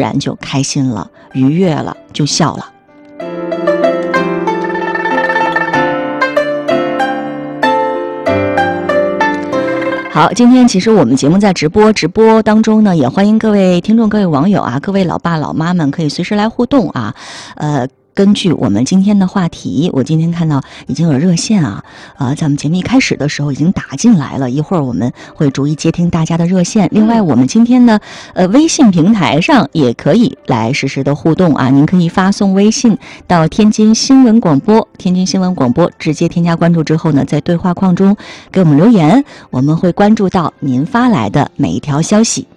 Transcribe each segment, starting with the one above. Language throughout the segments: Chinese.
然就开心了，愉悦了，就笑了。好，今天其实我们节目在直播当中呢，也欢迎各位听众、各位网友啊，各位老爸老妈们可以随时来互动啊。根据我们今天的话题，我今天看到已经有热线啊，咱们节目一开始的时候已经打进来了，一会儿我们会逐一接听大家的热线。另外，我们今天呢，微信平台上也可以来实时的互动啊，您可以发送微信到天津新闻广播，直接添加关注之后呢，在对话框中给我们留言，我们会关注到您发来的每一条消息。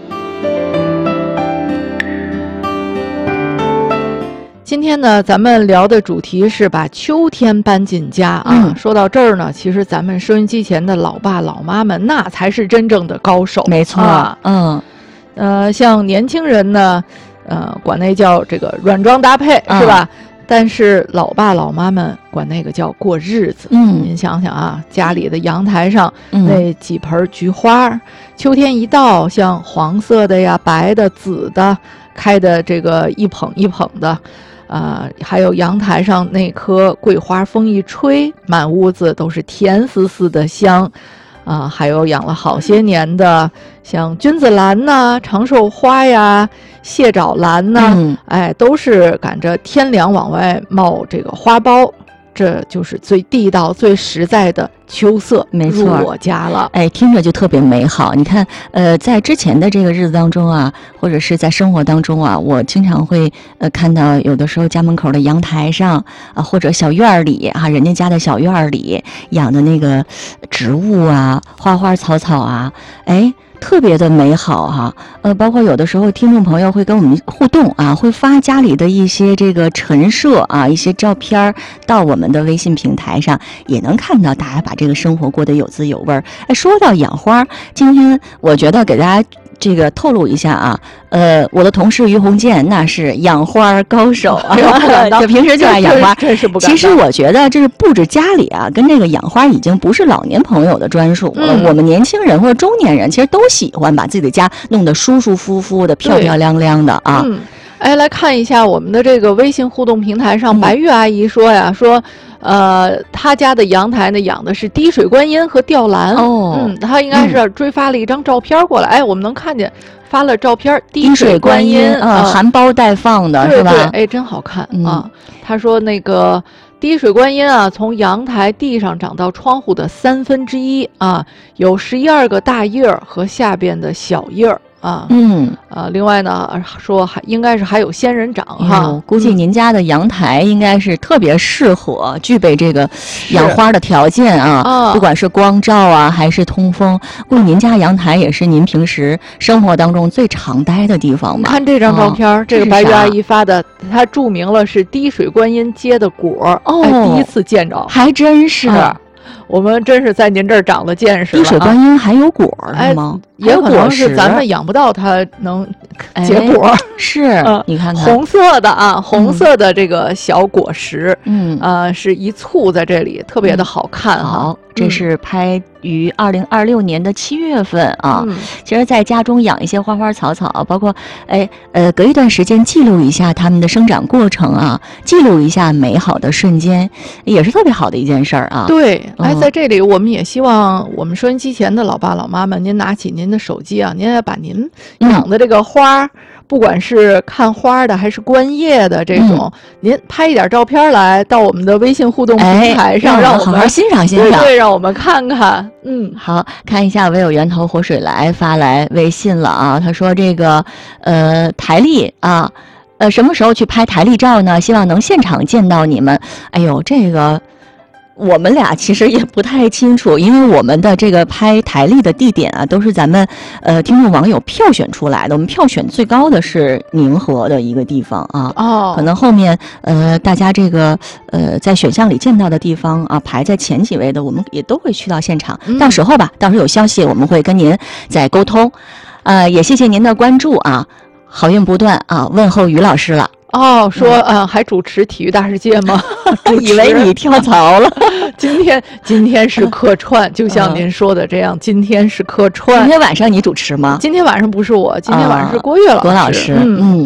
今天呢，咱们聊的主题是把秋天搬进家啊。说到这儿呢，其实咱们收音机前的老爸老妈们，那才是真正的高手。 没错， 像年轻人呢，管那叫这个软装搭配，是吧？但是老爸老妈们管那个叫过日子。您想想啊，家里的阳台上那几盆菊花，秋天一到，像黄色的呀、白的、紫的，开的这个一捧一捧的。还有阳台上那棵桂花，风一吹，满屋子都是甜丝丝的香。还有养了好些年的，像君子兰呐、长寿花呀、蟹爪兰呐，都是赶着天凉往外冒这个花苞。这就是最地道、最实在的秋色入我家了。 听着就特别美好。你看，在之前的这个日子当中啊，或者是在生活当中啊，我经常会看到有的时候家门口的阳台上啊，或者小院里啊，人家家的小院里养的那个植物啊，花花草草啊，特别的美好哈。包括有的时候听众朋友会跟我们互动啊，会发家里的一些这个陈设啊，一些照片到我们的微信平台上，也能看到大家把这个生活过得有滋有味。说到养花，今天我觉得给大家这个透露一下啊，我的同事于红建那是养花高手啊，就平时就爱养花。其实我觉得这是布置家里啊，跟这个养花已经不是老年朋友的专属了。我们年轻人或者中年人其实都喜欢把自己的家弄得舒舒服服的、漂漂亮亮的啊。 来看一下我们的这个微信互动平台上，白玉阿姨说呀，说她家的阳台呢养的是滴水观音和吊兰。她应该是追发了一张照片过来，我们能看见发了照片，滴水观音含苞待放的是吧？ 对，真好看啊。她说那个滴水观音啊，从阳台地上长到窗户的1/3啊，有11-12个大叶儿和下边的小叶儿。另外呢，说应该是还有仙人掌哈。 估计您家的阳台应该是特别适合具备这个养花的条件啊，不管是光照啊还是通风，估计您家阳台也是您平时生活当中最常待的地方吧。 看这张照片，这个白玉阿姨发的，她注明了是滴水观音结的果，第一次见着， 还真是。 我们真是在您这儿长了见识了。 滴水观音还有果吗？ 也可能是咱们养不到它能结果。 是，你看看红色的啊，红色的这个小果实，是一簇在这里，特别的好看哈。 这是拍于2026年的7月份啊。其实在家中养一些花花草草，包括隔一段时间记录一下它们的生长过程啊，记录一下美好的瞬间，也是特别好的一件事儿啊。 对，在这里我们也希望我们收音机前的老爸老妈们，您拿起您的手机啊，您也把您养的这个花，不管是看花的还是观叶的这种，您拍一点照片来到我们的微信互动平台上，让我们好好欣赏欣赏。 对，让我们看看。 好，看一下唯有源头活水来发来微信了啊，他说这个台历啊，什么时候去拍台历照呢？希望能现场见到你们。这个我们俩其实也不太清楚，因为我们的这个拍台历的地点啊，都是咱们听众网友票选出来的。我们票选最高的是宁河的一个地方啊。可能后面大家这个在选项里见到的地方啊，排在前几位的，我们也都会去到现场。到时候有消息我们会跟您再沟通。也谢谢您的关注啊，好运不断啊！问候于老师了。 说还主持体育大世界吗？ 以为你跳槽了。 今天是客串，就像您说的这样，今天是客串。 今天晚上你主持吗？ 今天晚上不是我，今天晚上是郭跃老师。 郭老师，